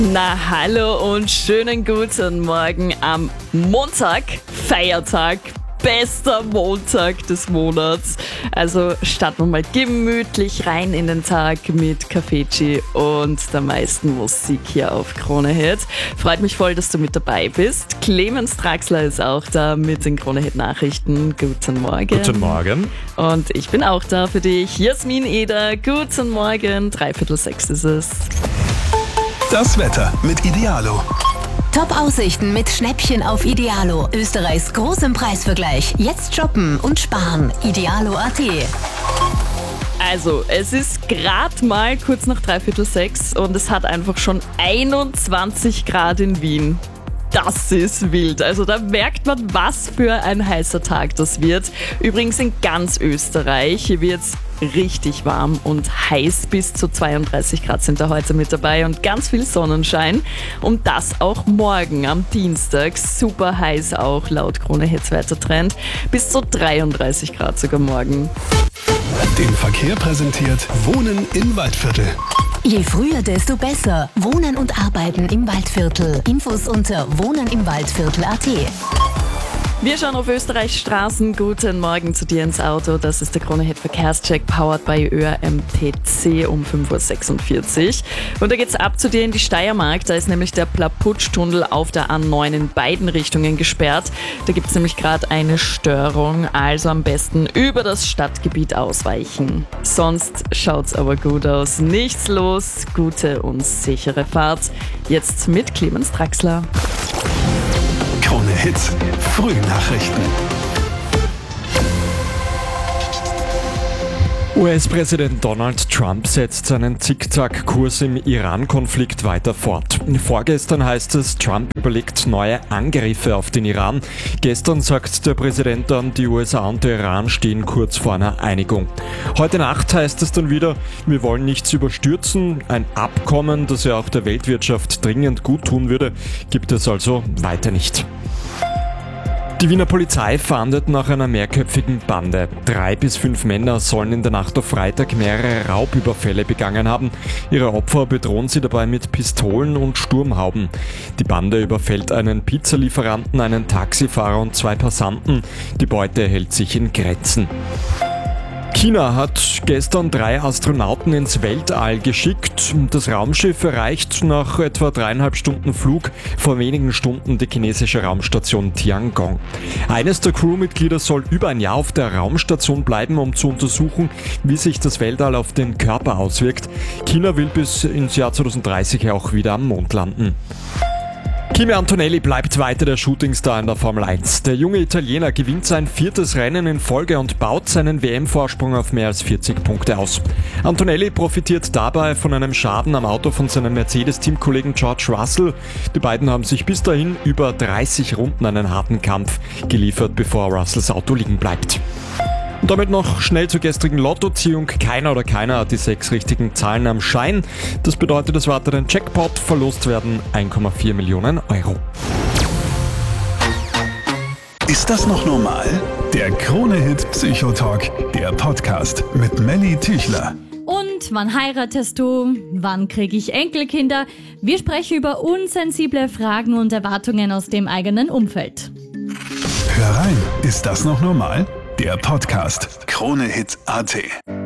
Na hallo und schönen guten Morgen am Montag, Feiertag, bester Montag des Monats. Also starten wir mal gemütlich rein in den Tag mit Kaffeeci und der meisten Musik hier auf Krone Hit. Freut mich voll, dass du mit dabei bist. Clemens Draxler ist auch da mit den Krone Hit Nachrichten. Guten Morgen. Guten Morgen. Und ich bin auch da für dich, Jasmin Eder. Guten Morgen, 5:45 ist es. Das Wetter mit Idealo. Top-Aussichten mit Schnäppchen auf Idealo. Österreichs großem Preisvergleich. Jetzt shoppen und sparen. Idealo.at. Also, es ist gerade mal kurz nach 5:45 und es hat einfach schon 21 Grad in Wien. Das ist wild. Also da merkt man, was für ein heißer Tag das wird. Übrigens in ganz Österreich. Hier wird es richtig warm und heiß. Bis zu 32 Grad sind da heute mit dabei und ganz viel Sonnenschein. Und das auch morgen am Dienstag. Super heiß auch laut Krone Hits Wettertrend. Bis zu 33 Grad sogar morgen. Den Verkehr präsentiert Wohnen im Waldviertel. Je früher, desto besser. Wohnen und Arbeiten im Waldviertel. Infos unter wohnenimwaldviertel.at. Wir schauen auf Österreichs Straßen. Guten Morgen zu dir ins Auto. Das ist der Krone Hit Verkehrscheck, powered by ÖRMTC um 5:46 Uhr. Und da geht's ab zu dir in die Steiermark. Da ist nämlich der Plaputsch-Tunnel auf der A9 in beiden Richtungen gesperrt. Da gibt's nämlich gerade eine Störung. Also am besten über das Stadtgebiet ausweichen. Sonst schaut's aber gut aus. Nichts los. Gute und sichere Fahrt. Jetzt mit Clemens Draxler. Krone Hits, Frühnachrichten. US-Präsident Donald Trump setzt seinen Zickzack-Kurs im Iran-Konflikt weiter fort. Vorgestern heißt es, Trump überlegt neue Angriffe auf den Iran. Gestern sagt der Präsident dann, die USA und der Iran stehen kurz vor einer Einigung. Heute Nacht heißt es dann wieder, wir wollen nichts überstürzen. Ein Abkommen, das ja auch der Weltwirtschaft dringend gut tun würde, gibt es also weiter nicht. Die Wiener Polizei fahndet nach einer mehrköpfigen Bande. 3 bis 5 Männer sollen in der Nacht auf Freitag mehrere Raubüberfälle begangen haben. Ihre Opfer bedrohen sie dabei mit Pistolen und Sturmhauben. Die Bande überfällt einen Pizzalieferanten, einen Taxifahrer und 2 Passanten. Die Beute hält sich in Grenzen. China hat gestern 3 Astronauten ins Weltall geschickt. Das Raumschiff erreicht nach etwa 3,5 Stunden Flug vor wenigen Stunden die chinesische Raumstation Tiangong. Eines der Crewmitglieder soll über ein Jahr auf der Raumstation bleiben, um zu untersuchen, wie sich das Weltall auf den Körper auswirkt. China will bis ins Jahr 2030 auch wieder am Mond landen. Kimi Antonelli bleibt weiter der Shootingstar in der Formel 1. Der junge Italiener gewinnt sein 4. Rennen in Folge und baut seinen WM-Vorsprung auf mehr als 40 Punkte aus. Antonelli profitiert dabei von einem Schaden am Auto von seinem Mercedes-Teamkollegen George Russell. Die beiden haben sich bis dahin über 30 Runden einen harten Kampf geliefert, bevor Russells Auto liegen bleibt. Und damit noch schnell zur gestrigen Lottoziehung. Keiner hat die 6 richtigen Zahlen am Schein. Das bedeutet, es wartet ein Jackpot. Verlost werden 1,4 Millionen Euro. Ist das noch normal? Der Krone Hit Psychotalk, der Podcast mit Melly Tüchler. Und wann heiratest du? Wann kriege ich Enkelkinder? Wir sprechen über unsensible Fragen und Erwartungen aus dem eigenen Umfeld. Hör rein, ist das noch normal? Der Podcast Krone Hit.at.